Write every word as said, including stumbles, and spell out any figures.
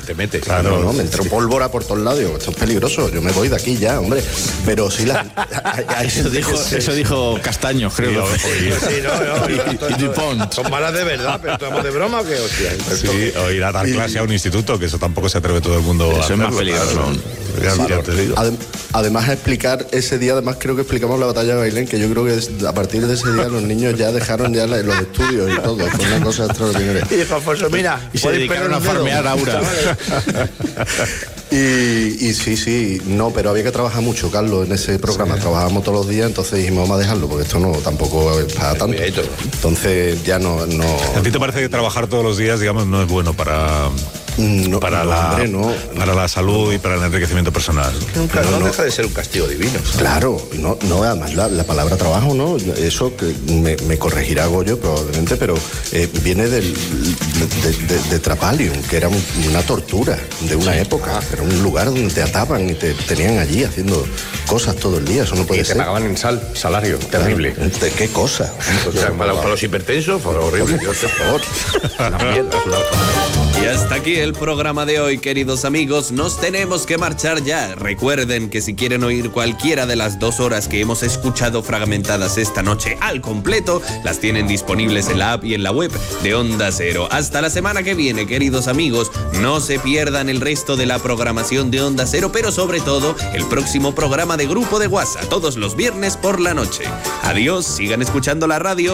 te metes. Claro, no, no, me entró pólvora por todos lados. Digo, esto es peligroso, yo me voy de aquí ya, hombre. Pero sí, la, eso, dijo, eso dijo Castaño, creo. Sí, sí, no, no, y, no, y Dupont. Son malas de verdad, pero estamos de broma o qué, hostia. Sí, o ir a dar clase a un instituto, que eso tampoco se atreve todo el mundo eso a hacerlo. Eso es más peligroso. Claro. Ya, sí, ya te digo. Adem, además, explicar ese día, además creo que explicamos la batalla de Bailén, que yo creo que a partir de ese día los niños ya dejaron ya la, los estudios y todo. Fue una cosa extraordinaria. Y dijo Alfonso, mira, y se dedicaron a farmear Aura. Y, y sí, sí, no, pero había que trabajar mucho, Carlos, en ese programa. Sí. Trabajábamos todos los días, entonces dijimos, vamos a dejarlo, porque esto no tampoco es para tanto. Entonces ya no, no... ¿A ti te parece que trabajar todos los días, digamos, no es bueno para... No, para, no, la, hombre, no. para la salud y para el enriquecimiento personal? Nunca, no, no, no deja de ser un castigo divino. ¿Sabes? Claro, no, no además la, la palabra trabajo, ¿no? Eso que me, me corregirá Goyo probablemente, pero eh, viene del, de, de, de Trapalium, que era un, una tortura de una sí. época. Era un lugar donde te ataban y te tenían allí haciendo cosas todo el día. Eso no puede y ser. Y te pagaban en sal, salario, claro. Terrible. ¿De qué cosa? O sea, para, para los hipertensos fue horrible. Dios, por favor. Una mierda, y hasta aquí el programa de hoy, queridos amigos. Nos tenemos que marchar ya. Recuerden que si quieren oír cualquiera de las dos horas que hemos escuchado fragmentadas esta noche al completo, las tienen disponibles en la app y en la web de Onda Cero. Hasta la semana que viene, queridos amigos. No se pierdan el resto de la programación de Onda Cero, pero sobre todo el próximo programa de Grupo de WhatsApp, todos los viernes por la noche. Adiós, sigan escuchando la radio.